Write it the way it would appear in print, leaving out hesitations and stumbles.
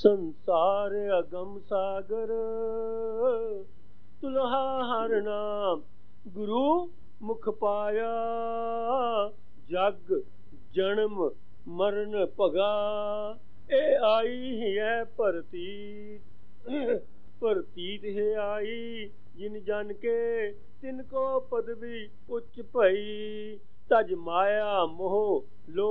संसार अगम सागर तुलहा हर नाम गुरु मुख पाया जग जन्म मरण भगा ए आई है परतीत है आई जिन जन के तिनको पदवी उच्च भई तज माया मोह लो